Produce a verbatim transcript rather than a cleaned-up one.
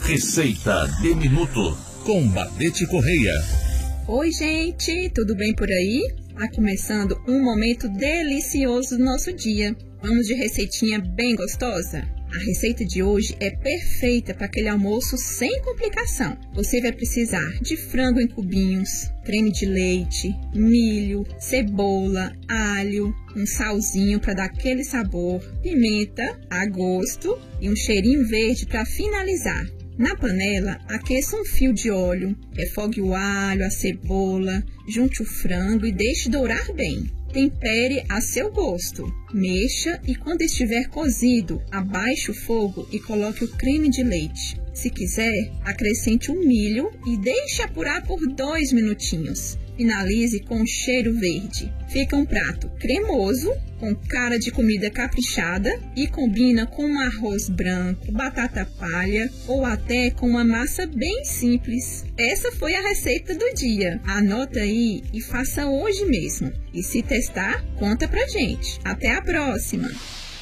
Receita de Minuto com Badete Correia. Oi, gente, tudo bem por aí? Tá começando um momento delicioso do nosso dia. Vamos de receitinha bem gostosa? A receita de hoje é perfeita para aquele almoço sem complicação. Você vai precisar de frango em cubinhos, creme de leite, milho, cebola, alho, um salzinho para dar aquele sabor, pimenta a gosto e um cheirinho verde para finalizar. Na panela, aqueça um fio de óleo, refogue o alho, a cebola, junte o frango e deixe dourar bem. Tempere a seu gosto, mexa e quando estiver cozido, abaixe o fogo e coloque o creme de leite. Se quiser, acrescente o milho e deixe apurar por dois minutinhos. Finalize com um cheiro verde. Fica um prato cremoso, com cara de comida caprichada e combina com um arroz branco, batata palha ou até com uma massa bem simples. Essa foi a receita do dia. Anota aí e faça hoje mesmo. E se testar, conta pra gente. Até a próxima!